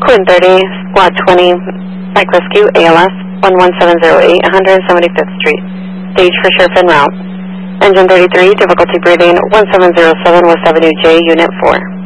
Quinn 30, Squad 20, Bike Rescue, ALS, 11708, 175th Street. Stage for Sheriff en route. Engine 33, difficulty breathing, 1707 West Avenue J, Unit 4.